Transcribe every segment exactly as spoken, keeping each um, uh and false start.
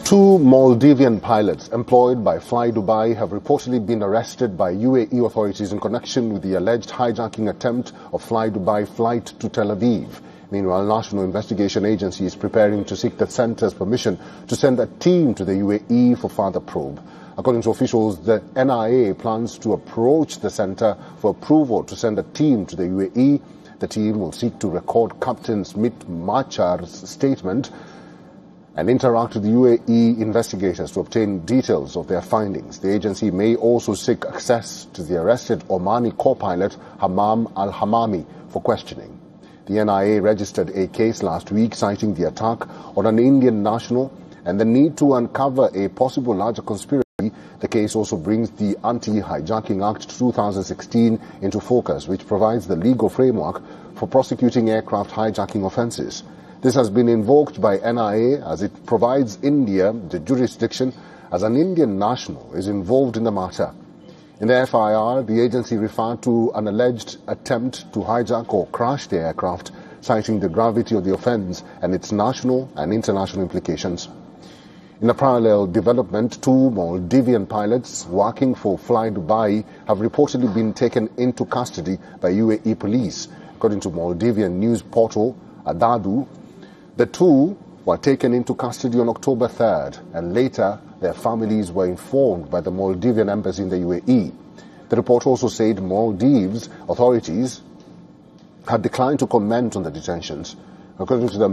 Two Maldivian pilots employed by Fly Dubai have reportedly been arrested by U A E authorities in connection with the alleged hijacking attempt of Fly Dubai flight to Tel Aviv. Meanwhile, National Investigation Agency is preparing to seek the centre's permission to send a team to the U A E for further probe. According to officials, the N I A plans to approach the centre for approval to send a team to the U A E. The team will seek to record Captain Smith Machar's statement and interact with the U A E investigators to obtain details of their findings. The agency may also seek access to the arrested Omani co-pilot Hammam Al-Hammami for questioning. The N I A registered a case last week citing the attack on an Indian national and the need to uncover a possible larger conspiracy. The case also brings the Anti-Hijacking Act two thousand sixteen into focus, which provides the legal framework for prosecuting aircraft hijacking offences. This has been invoked by N I A as it provides India the jurisdiction as an Indian national is involved in the matter. In the F I R, the agency referred to an alleged attempt to hijack or crash the aircraft, citing the gravity of the offence and its national and international implications. In a parallel development, two Maldivian pilots working for Fly Dubai have reportedly been taken into custody by U A E police. According to Maldivian news portal Adadu, the two were taken into custody on October third, and later their families were informed by the Maldivian embassy in the U A E. The report also said Maldives authorities had declined to comment on the detentions. According to the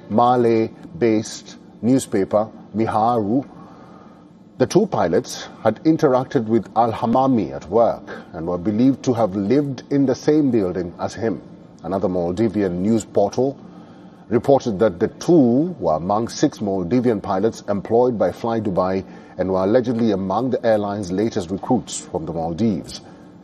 Malay-based newspaper Miharu, the two pilots had interacted with Al-Hammami at work and were believed to have lived in the same building as him. Another Maldivian news portal reported that the two were among six Maldivian pilots employed by Fly Dubai and were allegedly among the airline's latest recruits from the Maldives.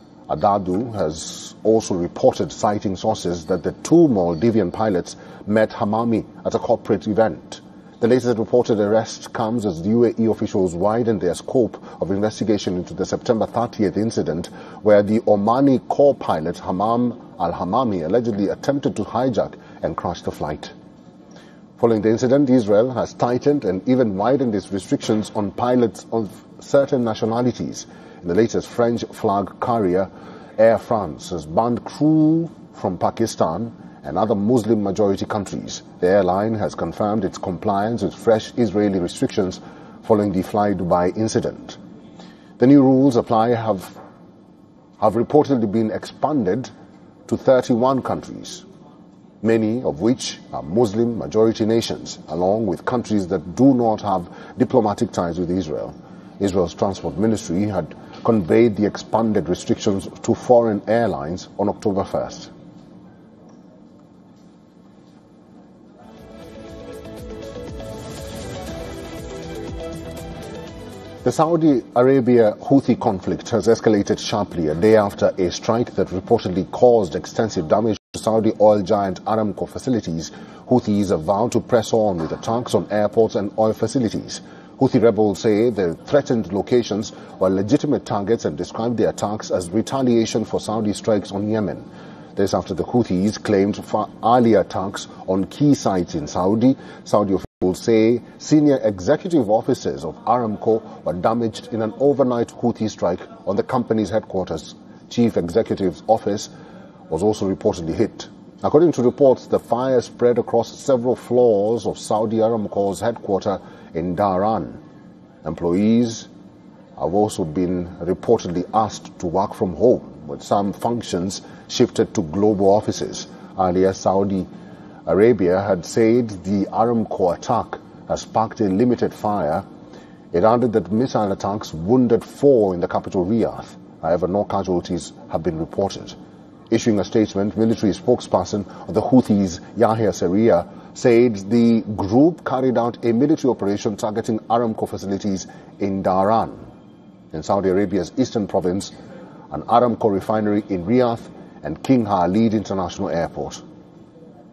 Adadu has also reported, citing sources, that the two Maldivian pilots met Hammami at a corporate event. The latest reported arrest comes as the U A E officials widen their scope of investigation into the September thirtieth incident where the Omani co-pilot Hammam Al-Hammami allegedly attempted to hijack and crash the flight. Following the incident, Israel has tightened and even widened its restrictions on pilots of certain nationalities. In the latest, French flag carrier Air France has banned crew from Pakistan and other Muslim-majority countries. The airline has confirmed its compliance with fresh Israeli restrictions following the Fly Dubai incident. The new rules apply have, have reportedly been expanded to thirty-one countries, many of which are Muslim-majority nations, along with countries that do not have diplomatic ties with Israel. Israel's Transport Ministry had conveyed the expanded restrictions to foreign airlines on October first. The Saudi Arabia Houthi conflict has escalated sharply a day after a strike that reportedly caused extensive damage to Saudi oil giant Aramco facilities. Houthis have vowed to press on with attacks on airports and oil facilities. Houthi rebels say the threatened locations were legitimate targets and described the attacks as retaliation for Saudi strikes on Yemen. This after the Houthis claimed for earlier attacks on key sites in Saudi. Saudi officials say senior executive officers of Aramco were damaged in an overnight Houthi strike on the company's headquarters. Chief Executive's office was also reportedly hit. According to reports, the fire spread across several floors of Saudi Aramco's headquarters in Dhahran. Employees have also been reportedly asked to work from home, with some functions shifted to global offices. Earlier, Saudi Arabia had said the Aramco attack has sparked a limited fire. It added that missile attacks wounded four in the capital Riyadh. However, no casualties have been reported. Issuing a statement, military spokesperson of the Houthis, Yahya Sarriya, said the group carried out a military operation targeting Aramco facilities in Dhahran, in Saudi Arabia's eastern province, an Aramco refinery in Riyadh, and King Khalid International Airport.